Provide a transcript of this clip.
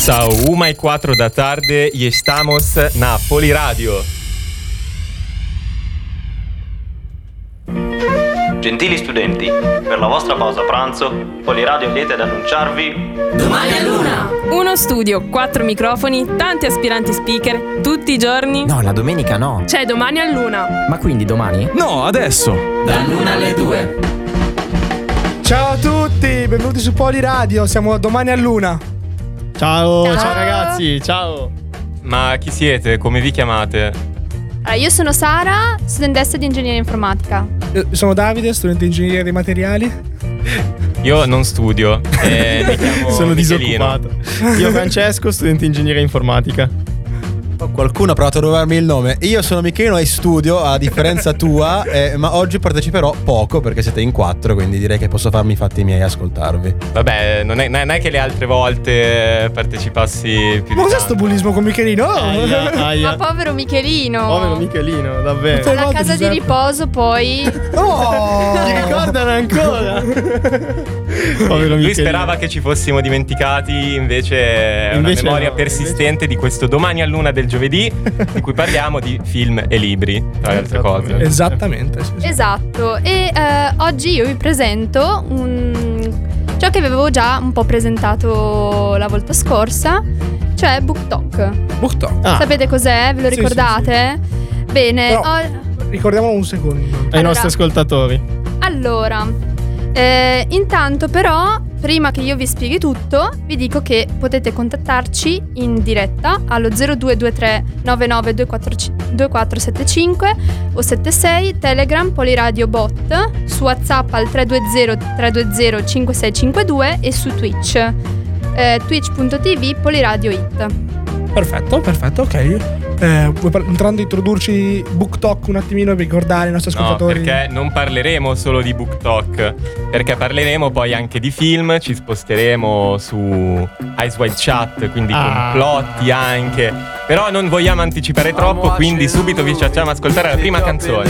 Sau 1:04 da tarde y estamos na Poliradio. Gentili studenti, per la vostra pausa pranzo, Poliradio è lieta ad annunciarvi Domani a Luna! Uno studio, 4 microfoni, tanti aspiranti speaker, tutti i giorni. No, la domenica no. C'è Domani a Luna! Ma quindi domani? No, adesso! Dall'1 alle 2. Ciao a tutti, benvenuti su Poliradio, siamo Domani a Luna. Ciao Ciao. ragazzi, ciao. Ma chi siete? Come vi chiamate? Io sono Sara, studentessa di ingegneria informatica. Sono Davide, studente di ingegneria dei materiali. Io non studio, mi chiamo Sono Michelino. disoccupato. Io Francesco, studente di ingegneria informatica. Qualcuno ha provato a rubarmi il nome. Io sono Michelino e studio, a differenza tua, ma oggi parteciperò poco perché siete in 4, quindi direi che posso farmi i fatti miei e ascoltarvi. Vabbè, non è che le altre volte partecipassi più Ma di cos'è tanto. sto bullismo con Michelino? Ma povero Michelino. Povero Michelino, davvero. Tutte le Alla volte casa si di serve. riposo poi. Oh! Ti ricordano ancora? Povero Lui Michelino. sperava che ci fossimo dimenticati, invece è una Invece memoria no, persistente di questo Domani a Luna del giovedì, di cui parliamo di film e libri, tra le altre cose. Esattamente, sì, sì. Esatto. E oggi io vi presento ciò che avevo già un po' presentato la volta scorsa, cioè BookTok. BookTok. Ah, Sapete cos'è? Ve lo Sì, ricordate? Bene. Però- Ricordiamolo un secondo. ai nostri ascoltatori. Allora, intanto però, prima che io vi spieghi tutto, vi dico che potete contattarci in diretta allo 0223 99 2475 o 76, Telegram Poliradio Bot, su WhatsApp al 320 320 5652 e su Twitch, twitch.tv Poliradio It. Perfetto, ok. Entrando a introdurci BookTok un attimino per ricordare ai nostri No, ascoltatori. perché non parleremo solo di BookTok, perché parleremo poi anche di film, ci sposteremo su Eyes Wide Shut, quindi complotti anche. Però non vogliamo anticipare troppo, quindi subito vi facciamo ascoltare la prima canzone.